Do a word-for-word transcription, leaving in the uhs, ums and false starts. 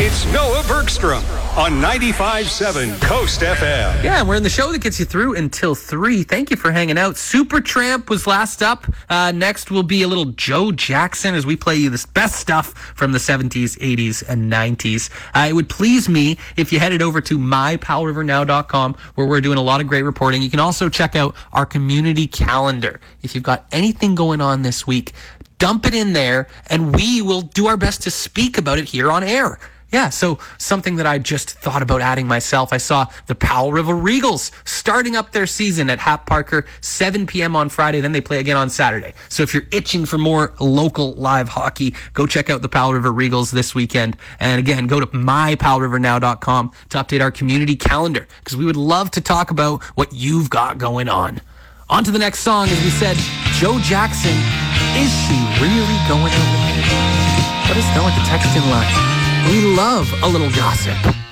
It's Noah Bergstrom on ninety-five point seven Coast F M. Yeah, and we're in the show that gets you through until three. Thank you for hanging out. Supertramp was last up. Uh, next will be a little Joe Jackson as we play you the best stuff from the seventies, eighties, and nineties. Uh, it would please me if you headed over to my powell river now dot com, where we're doing a lot of great reporting. You can also check out our community calendar. If you've got anything going on this week, dump it in there, and we will do our best to speak about it here on air. Yeah, so something that I just thought about adding myself. I saw the Powell River Regals starting up their season at Hap Parker, seven p.m. on Friday. Then they play again on Saturday. So if you're itching for more local live hockey, go check out the Powell River Regals this weekend. And again, go to my powell river now dot com to update our community calendar, because we would love to talk about what you've got going on. On to the next song. As we said, Joe Jackson, is she really going over there? Let us know at the text in line. We love a little gossip.